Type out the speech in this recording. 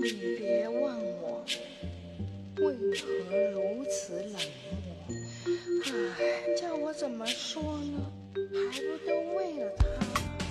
你别问我为何如此冷漠，唉，叫我怎么说呢？还不都为了他？